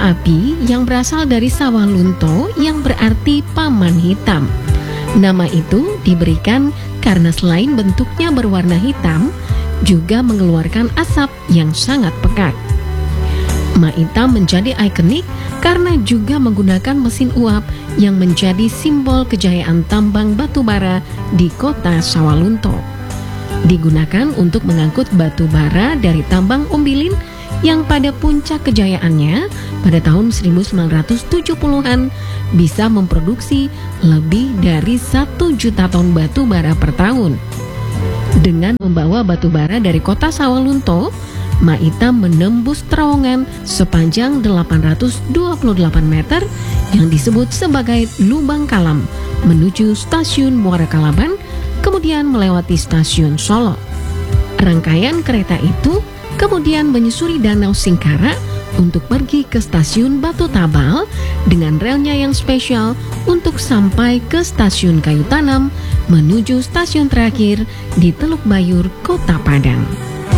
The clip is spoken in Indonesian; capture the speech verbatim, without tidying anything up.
kereta api yang berasal dari Sawalunto yang berarti paman hitam. Nama itu diberikan karena selain bentuknya berwarna hitam, juga mengeluarkan asap yang sangat pekat. Maita menjadi ikonik karena juga menggunakan mesin uap yang menjadi simbol kejayaan tambang batu bara di kota Sawalunto. Digunakan untuk mengangkut batu bara dari tambang Umbilin yang pada puncak kejayaannya pada tahun seribu sembilan ratus tujuh puluhan bisa memproduksi lebih dari satu juta ton batu bara per tahun. Dengan membawa batu bara dari kota Sawalunto, Maita menembus terowongan sepanjang delapan ratus dua puluh delapan meter yang disebut sebagai Lubang Kalam menuju stasiun Muara Kalaban, kemudian melewati stasiun Solo. Rangkaian kereta itu kemudian menyusuri Danau Singkara untuk pergi ke stasiun Batu Tabal dengan relnya yang spesial untuk sampai ke stasiun Kayu Tanam menuju stasiun terakhir di Teluk Bayur, Kota Padang.